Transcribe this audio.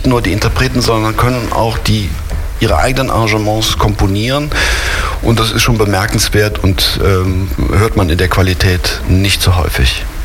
nicht nur die Interpreten, sondern können auch ihre eigenen Arrangements komponieren. Und das ist schon bemerkenswert und hört man in der Qualität nicht so häufig.